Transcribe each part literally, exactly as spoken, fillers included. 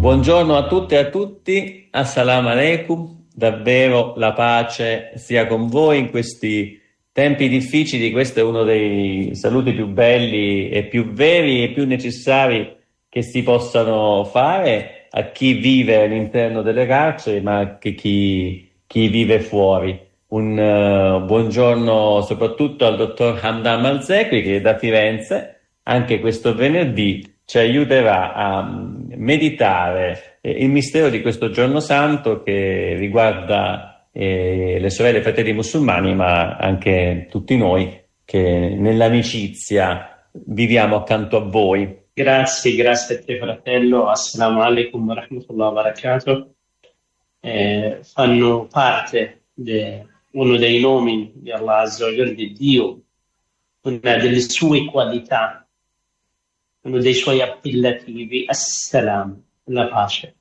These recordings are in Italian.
Buongiorno a tutte e a tutti, assalamu alaikum, davvero la pace sia con voi in questi tempi difficili. Questo è uno dei saluti più belli e più veri e più necessari che si possano fare a chi vive all'interno delle carceri, ma anche chi, chi vive fuori. Un uh, buongiorno soprattutto al dottor Hamdan Malzekri, che da Firenze anche questo venerdì ci aiuterà a meditare eh, il mistero di questo giorno santo che riguarda eh, le sorelle e fratelli musulmani, ma anche tutti noi che nell'amicizia viviamo accanto a voi. Grazie, grazie a te fratello, assalamu alaikum wa rahmatullahi wa barakatuh. Eh, fanno parte di uno dei nomi di Allah Azza wa Jalla, di Dio, una delle sue qualità, uno dei suoi appellativi, As-Salam, la pace.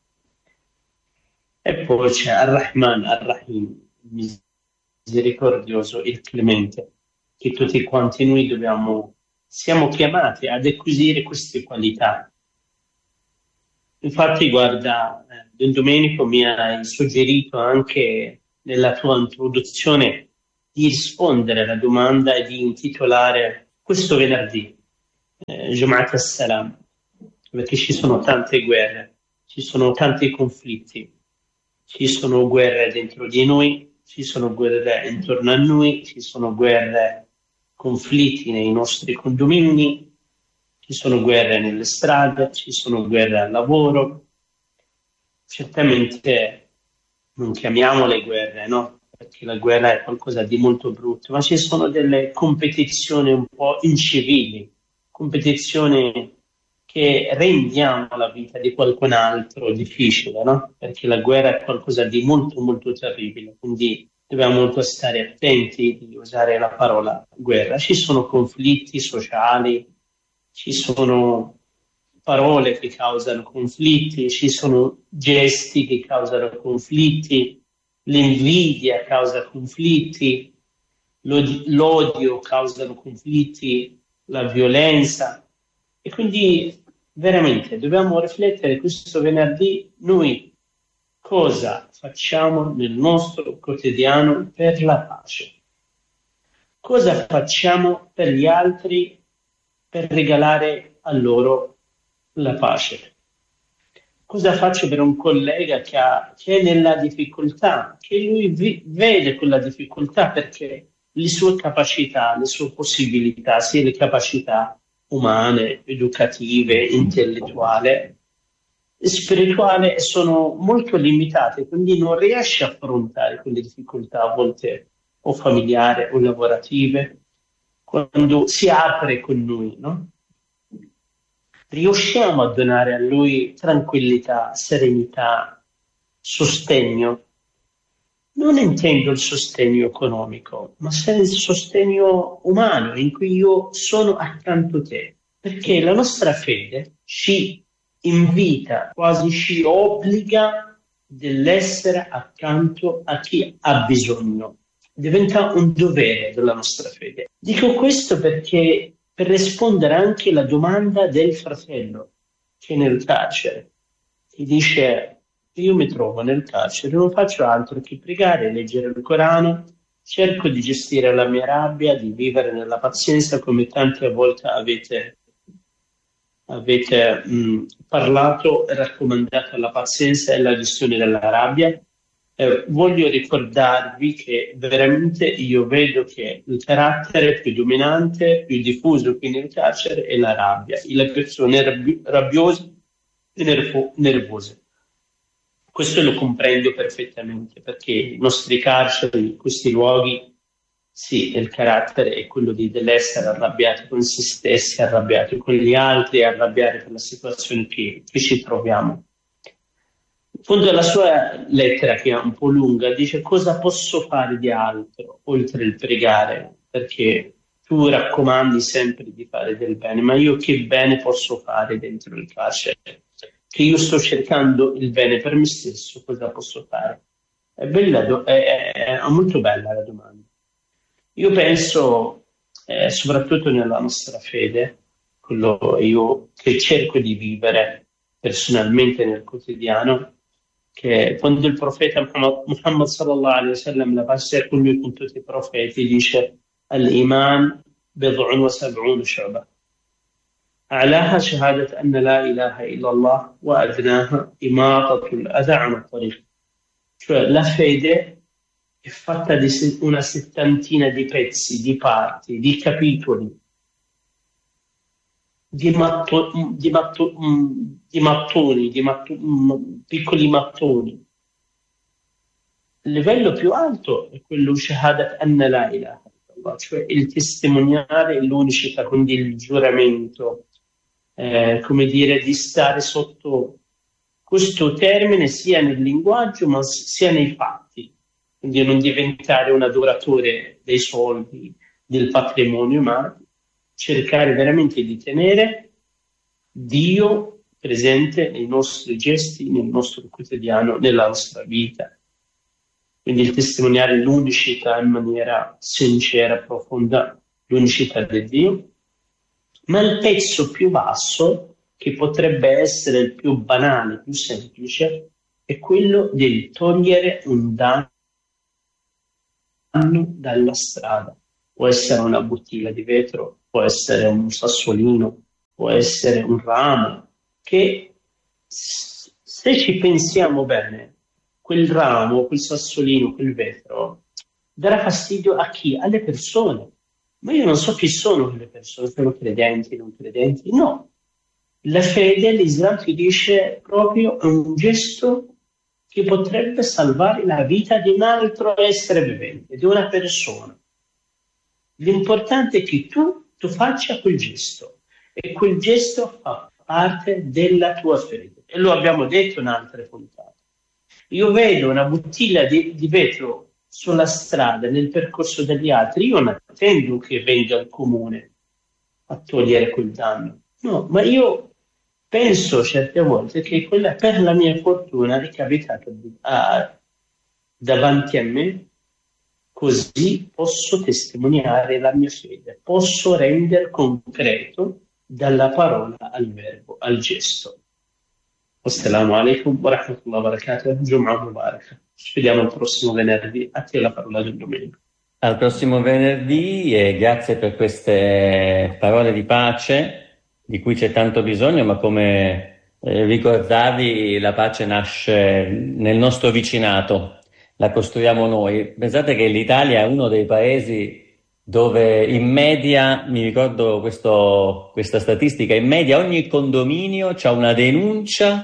E poi c'è Ar-Rahman, Ar-Rahim, il misericordioso, il clemente, che tutti quanti noi dobbiamo, siamo chiamati ad acquisire queste qualità. Infatti, guarda, Don Domenico mi hai suggerito anche nella tua introduzione di rispondere alla domanda e di intitolare questo venerdì eh, Jum'at as-Salam, perché ci sono tante guerre, ci sono tanti conflitti, ci sono guerre dentro di noi, ci sono guerre intorno a noi, ci sono guerre, conflitti nei nostri condomini, ci sono guerre nelle strade, ci sono guerre al lavoro. Certamente non chiamiamole guerre, no? Perché la guerra è qualcosa di molto brutto, ma ci sono delle competizioni un po' incivili, competizioni che rendiamo la vita di qualcun altro difficile, no? Perché la guerra è qualcosa di molto molto terribile, quindi dobbiamo molto stare attenti di usare la parola guerra. Ci sono conflitti sociali, ci sono parole che causano conflitti, ci sono gesti che causano conflitti, l'invidia causa conflitti, l'odio causano conflitti, la violenza. E quindi veramente dobbiamo riflettere questo venerdì noi cosa facciamo nel nostro quotidiano per la pace. Cosa facciamo per gli altri per regalare a loro la pace? Cosa faccio per un collega che, ha, che è nella difficoltà, che lui vi, vede quella difficoltà perché le sue capacità, le sue possibilità, sia le capacità umane, educative, intellettuali, spirituali sono molto limitate, quindi non riesce a affrontare quelle difficoltà a volte o familiari o lavorative, quando si apre con noi, no? Riusciamo a donare a lui tranquillità, serenità, sostegno. Non intendo il sostegno economico, ma il sostegno umano in cui io sono accanto a te, perché la nostra fede ci invita, quasi ci obbliga dell'essere accanto a chi ha bisogno. Diventa un dovere della nostra fede. Dico questo perché per rispondere anche alla domanda del fratello che è nel carcere, che dice: io mi trovo nel carcere, non faccio altro che pregare, leggere il Corano, cerco di gestire la mia rabbia, di vivere nella pazienza, come tante volte avete, avete mh, parlato e raccomandato la pazienza e la gestione della rabbia. Eh, voglio ricordarvi che veramente io vedo che il carattere più dominante, più diffuso qui nel carcere è la rabbia, e le persone rabbi- rabbiose e nervo- nervose. Questo lo comprendo perfettamente, perché i nostri carceri, questi luoghi, sì, il carattere è quello di, dell'essere arrabbiati con se stessi, arrabbiati con gli altri, arrabbiati per la situazione che, che ci troviamo. In fondo alla sua lettera, che è un po' lunga, dice: cosa posso fare di altro oltre il pregare? Perché tu raccomandi sempre di fare del bene, ma io che bene posso fare dentro il carcere? Che io sto cercando il bene per me stesso, cosa posso fare? È bella, è, è, è molto bella la domanda. Io penso, eh, soprattutto nella nostra fede, quello io che cerco di vivere, personalmente nel quotidiano, che quando il profeta Muhammad, Muhammad sallallahu alaihi wasallam, la pace con lui, con tutti i profeti, dice al-iman bid'un wa sab'un shu'ba, أعلاها شهادة أن لا إله إلا الله وأدناها إماطة الأذى عن الطريق. Cioè la fede è fatta di una settantina di pezzi, di parti, di capitoli, di, matto, di, matto, di mattoni, di matto, piccoli mattoni. Il livello più alto è quello shahadat anna la ilaha illallah, cioè il testimoniare l'unicità, quindi il giuramento, eh, come dire, di stare sotto questo termine sia nel linguaggio ma sia nei fatti, quindi non diventare un adoratore dei soldi, del patrimonio, ma cercare veramente di tenere Dio presente nei nostri gesti, nel nostro quotidiano, nella nostra vita. Quindi il testimoniare l'unicità in maniera sincera, profonda, l'unicità di Dio. Ma il pezzo più basso, che potrebbe essere il più banale, più semplice, è quello del togliere un danno dalla strada. Può essere una bottiglia di vetro, può essere un sassolino, può essere un ramo, che se ci pensiamo bene, quel ramo, quel sassolino, quel vetro, darà fastidio a chi? Alle persone. Ma io non so chi sono quelle persone, sono credenti, non credenti? No. La fede, l'Islam ti dice proprio è un gesto che potrebbe salvare la vita di un altro essere vivente, di una persona. L'importante è che tu, tu faccia quel gesto e quel gesto fa parte della tua fede. E lo abbiamo detto in altre puntate. Io vedo una bottiglia di, di vetro sulla strada, nel percorso degli altri, io non attendo che venga il comune a togliere quel danno. No, ma io penso certe volte che quella, per la mia fortuna, è capitato a, davanti a me, così posso testimoniare la mia fede, posso rendere concreto dalla parola al verbo, al gesto. Assalamu alaikum wa rahmatullahi wa barakatuh, Jum'ah Mubarak. Ci vediamo il prossimo venerdì, a te la parola del domenica. Al prossimo venerdì e grazie per queste parole di pace di cui c'è tanto bisogno, ma come eh, ricordavi, la pace nasce nel nostro vicinato, la costruiamo noi. Pensate che l'Italia è uno dei paesi dove in media, mi ricordo questo, questa statistica, in media ogni condominio c'ha una denuncia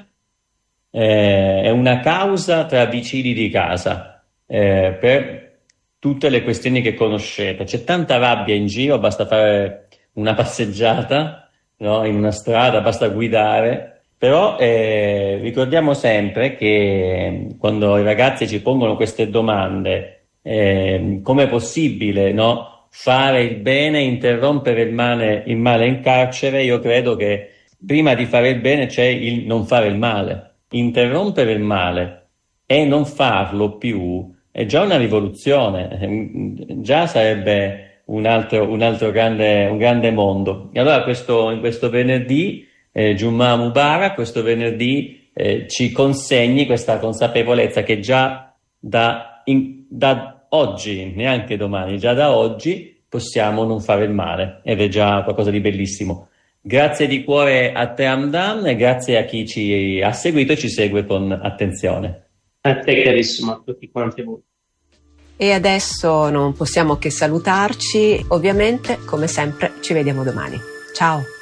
eh, è una causa tra vicini di casa eh, per tutte le questioni che conoscete. C'è tanta rabbia in giro, basta fare una passeggiata, no, in una strada, basta guidare. Però eh, ricordiamo sempre che quando i ragazzi ci pongono queste domande, eh, come è possibile, no, fare il bene, interrompere il male, il male in carcere, io credo che prima di fare il bene c'è il non fare il male. Interrompere il male e non farlo più è già una rivoluzione, già sarebbe un altro, un altro grande, un grande mondo. E allora questo, in questo venerdì, eh, Jum'ah Mubarak, questo venerdì eh, ci consegni questa consapevolezza che già da, in, da oggi, neanche domani, già da oggi possiamo non fare il male, ed è già qualcosa di bellissimo. Grazie di cuore a te Hamdan e grazie a chi ci ha seguito e ci segue con attenzione. A te carissimo, a tutti quanti voi. E adesso non possiamo che salutarci, ovviamente come sempre ci vediamo domani. Ciao!